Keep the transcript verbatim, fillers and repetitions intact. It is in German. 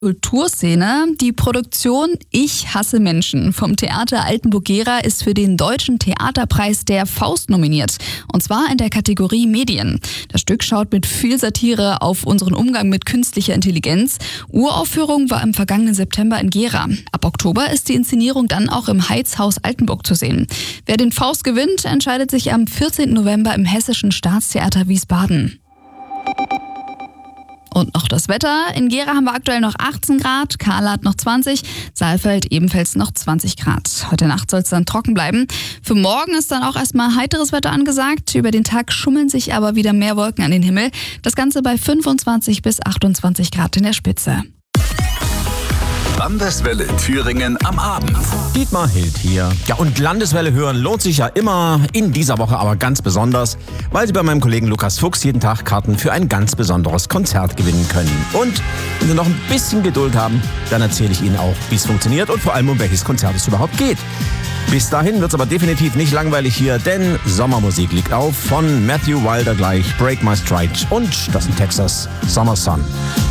Kulturszene. Die Produktion Ich hasse Menschen vom Theater Altenburg-Gera ist für den Deutschen Theaterpreis der Faust nominiert. Und zwar in der Kategorie Medien. Das Stück schaut mit viel Satire auf unseren Umgang mit künstlicher Intelligenz. Uraufführung war im vergangenen September in Gera. Ab Oktober ist die Inszenierung dann auch im Heizhaus Altenburg zu sehen. Wer den Faust gewinnt, entscheidet sich am vierzehnten November im Hessischen Staatstheater Wiesbaden. Und noch das Wetter. In Gera haben wir aktuell noch achtzehn Grad, Kahla hat noch zwanzig, Saalfeld ebenfalls noch zwanzig Grad. Heute Nacht soll es dann trocken bleiben. Für morgen ist dann auch erstmal heiteres Wetter angesagt. Über den Tag schummeln sich aber wieder mehr Wolken an den Himmel. Das Ganze bei fünfundzwanzig bis achtundzwanzig Grad in der Spitze. Landeswelle Thüringen am Abend. Dietmar Hild hier. Ja, und Landeswelle hören lohnt sich ja immer, in dieser Woche aber ganz besonders, weil Sie bei meinem Kollegen Lukas Fuchs jeden Tag Karten für ein ganz besonderes Konzert gewinnen können. Und wenn Sie noch ein bisschen Geduld haben, dann erzähle ich Ihnen auch, wie es funktioniert und vor allem, um welches Konzert es überhaupt geht. Bis dahin wird es aber definitiv nicht langweilig hier, denn Sommermusik liegt auf von Matthew Wilder gleich, Break My Stride und das in Texas, Summer Sun.